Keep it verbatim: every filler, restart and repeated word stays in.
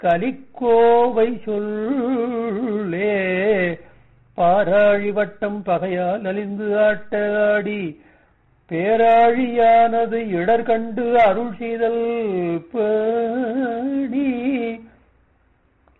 கலிக்கோவை சொல்லே பாராழி வட்டம் பகையால் அழிந்து ஆட்ட ஆடி பேராழியானது இடர் கண்டு அருள் செய்தல் பணி